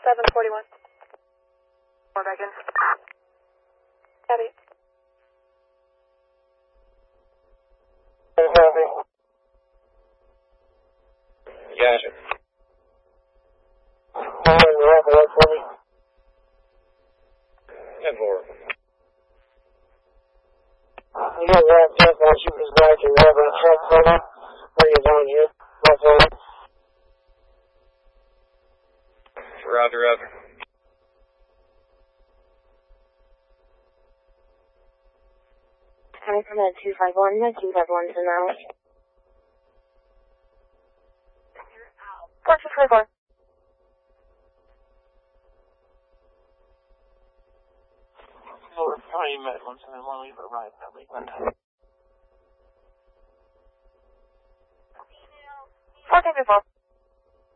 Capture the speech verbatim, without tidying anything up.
seven forty-one. More back in. Copy. Copy. Gotcha. Hold on, wrap it up for me. ten four. You get wrapped up, I'll shoot this back and grab that truck for me. Bring it down here. That's all. Roger, roger. Coming from a two five one, two five one's an hour. four two four four. We're probably met one seven one, we've arrived at Lakeland. four two two four.